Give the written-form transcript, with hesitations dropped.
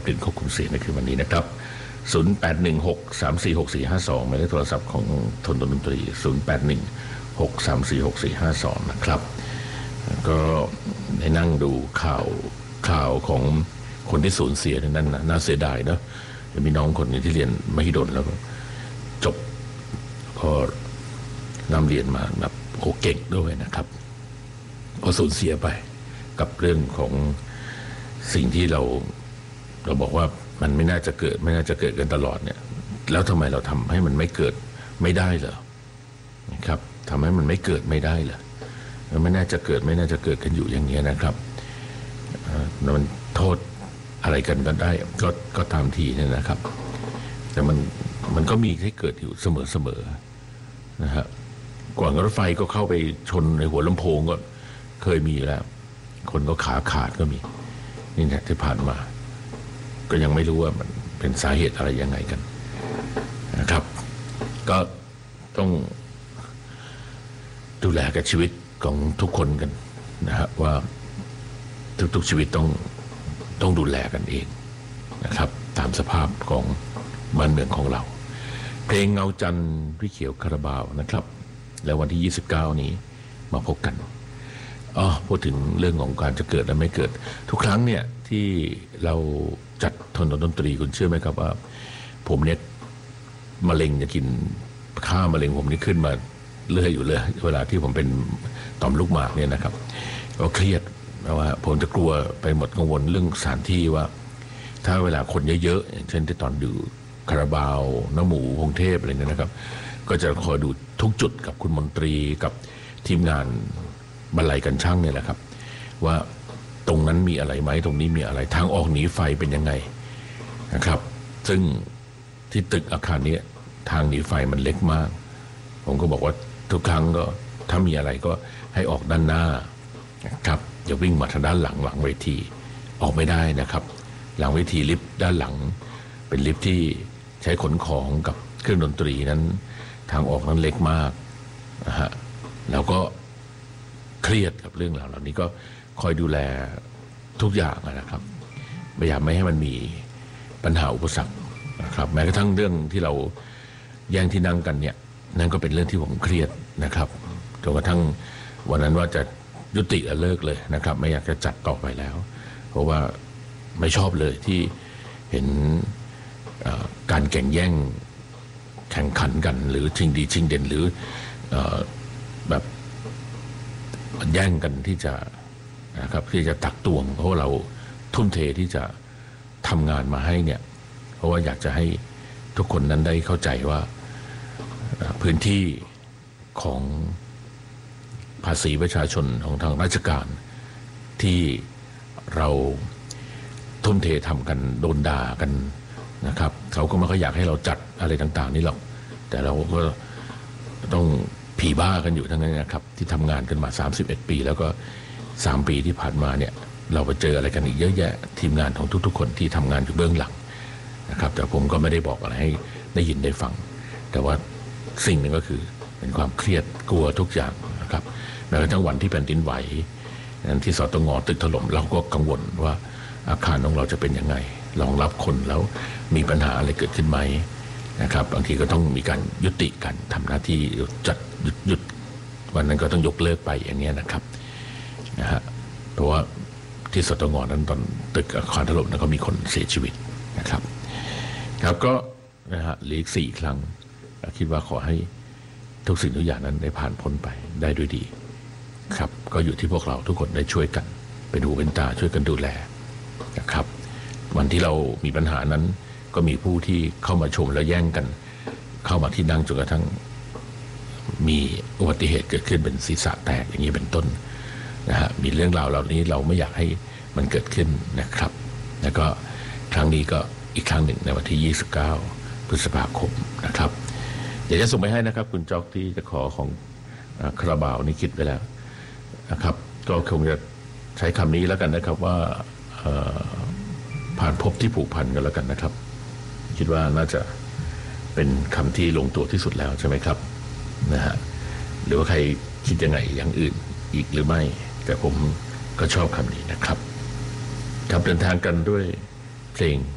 กลิ่นควบคุมเสียงในคืนวันนี้นะครับ0816346452หมายเลขโทรศัพท์ของทนดนตรี0816346452นะครับก็ได้นั่งดูข่าวของคนที่สูญเสียนั้นน่าเสียดายเนาะมีน้องคนนึงที่เรียนมหิดลแล้วก็จบก็นำเรียนมาแบบโหเก่งด้วยนะครับก็สูญเสียไปกับเรื่องของสิ่งที่เราบอกว่ามันไม่น่าจะเกิดกันตลอดเนี่ยแล้วทำไมเราทำให้มันไม่เกิดไม่ได้เหรอนะครับทำให้มันไม่เกิดไม่ได้เหรอไม่น่าจะเกิดกันอยู่อย่างเงี้ยนะครับมันโทษอะไรกันได้ก็ตามทีเนี่ยนะครับแต่มันก็มีให้เกิดอยู่เสมอนะฮะก่อนรถไฟก็เข้าไปชนในหัวลำโพงก็เคยมีแล้วคนก็ขาขาดก็มีนี่แหละที่ผ่านมาก็ยังไม่รู้ว่ามันเป็นสาเหตุอะไรยังไงกันนะครับก็ต้องดูแลกับชีวิตของทุกคนกันนะฮะว่าทุกชีวิตต้องดูแลกันเองนะครับตามสภาพของบ้านเมืองของเราเพลงเงาจันทร์พี่เขียวคาราบาวนะครับแล้ววันที่29นี้มาพบกันพูดถึงเรื่องของการจะเกิดและไม่เกิดทุกครั้งเนี่ยที่เราจัดทนดนตรีคุณเชื่อไหมครับว่าผมเนี่ยมะเร็งจะกินค่ามะเร็งผมนี่ขึ้นมาเรื่อยอยู่เลยเวลาที่ผมเป็นต่อมลูกหมากเนี่ยนะครับก็เครียดเพราะว่าผมจะกลัวไปหมดกังวลเรื่องสถานที่ว่าถ้าเวลาคนเยอะๆอย่างเช่นที่ตอนดูคาราบาวน้ำหมูพงเทพอะไรเนี่ยนะครับก็จะคอยดูทุกจุดกับคุณมนตรีกับทีมงานบรรลัยกันช่างเนี่ยแหละครับว่าตรงนั้นมีอะไรไหมตรงนี้มีอะไรทางออกหนีไฟเป็นยังไงนะครับซึ่งที่ตึกอาคารนี้ทางหนีไฟมันเล็กมากผมก็บอกว่าทุกครั้งก็ถ้ามีอะไรก็ให้ออกด้านหน้านะครับอย่าวิ่งมาทางด้านหลังเวทีออกไม่ได้นะครับหลังเวทีลิฟต์ด้านหลังเป็นลิฟต์ที่ใช้ขนของกับเครื่องดนตรีนั้นทางออกนั้นเล็กมากนะฮะแล้วก็เครียดกับเรื่องเหล่านี้ก็คอยดูแลทุกอย่างนะครับพยายามไม่ให้มันมีปัญหาอุปสรรคนะครับแม้กระทั่งเรื่องที่เราแย่งที่นั่งกันเนี่ยนั่นก็เป็นเรื่องที่ผมเครียดนะครับจนกระทั่งวันนั้นว่าจะยุติเลิกเลยนะครับไม่อยากจะจัดต่อไปแล้วเพราะว่าไม่ชอบเลยที่เห็นการแข่งแย่งแข่งขันกันหรือชิงดีชิงเด่นหรือแบบแย่งกันที่จะนะครับที่จะตักตวงเพราะเราทุ่มเทที่จะทำงานมาให้เนี่ยเพราะว่าอยากจะให้ทุกคนนั้นได้เข้าใจว่าพื้นที่ของภาษีประชาชนของทางราชการที่เราทุ่มเททำกันโดนด่ากันนะครับเขาก็ไม่ค่อยอยากให้เราจัดอะไรต่างๆนี่หรอกแต่เราก็ต้องผีบ้ากันอยู่ทั้งนั้นนะครับที่ทำงานกันมา31ปีแล้วก็3ปีที่ผ่านมาเนี่ยเราไปเจออะไรกันอีกเยอะแยะทีมงานของทุกๆคนที่ทำงานอยู่เบื้องหลังนะครับแต่ผมก็ไม่ได้บอกอะไรให้ได้ยินได้ฟังแต่ว่าสิ่งหนึ่งก็คือเป็นความเครียดกลัวทุกอย่างนะครับแม้กระทั่งวันที่แผ่นดินไหวนั้นที่สตง.ตึกถล่มเราก็กังวลว่าอาคารของเราจะเป็นยังไงรองรับคนแล้วมีปัญหาอะไรเกิดขึ้นไหมนะครับบางทีก็ต้องมีการยุติการทำหน้าที่จัดหยุดวันนั้นก็ต้องยกเลิกไปอย่างนี้นะครับนะฮะเพราะว่าที่สตง.นั้นตอนตึกอาคารถล่มนั้นก็มีคนเสียชีวิตนะครับครับก็นะฮะเหลืออีก4 ครั้งคิดว่าขอให้ทุกสิ่งทุกอย่างนั้นได้ผ่านพ้นไปได้ด้วยดีครับก็อยู่ที่พวกเราทุกคนได้ช่วยกันไปดูเป็นตาช่วยกันดูแลนะครับวันที่เรามีปัญหานั้นก็มีผู้ที่เข้ามาชมแล้วแย่งกันเข้ามาที่นั่งจนกระทั่งมีอุบัติเหตุเกิดขึ้นเป็นศีรษะแตกอย่างนี้เป็นต้นนะฮะมีเรื่องราวเหล่านี้เราไม่อยากให้มันเกิดขึ้นนะครับแล้วก็ครั้งนี้ก็อีกครั้งหนึ่งในวันที่29 พฤษภาคมนะครับเดี๋ยวจะส่งไปให้นะครับคุณจ๊อกที่จะขอของคาราบาวนี่คิดไว้แล้วนะครับก็คงจะใช้คำนี้แล้วกันนะครับว่าผ่านพบที่ผูกพันกันแล้วกันนะครับคิดว่าน่าจะเป็นคำที่ลงตัวที่สุดแล้วใช่ไหมครับนะฮะหรือว่าใครคิดยังไงอย่างอื่นอีกหรือไม่แต่ผมก็ชอบคำนี้นะครับครับเดินทางกันด้วยเพลง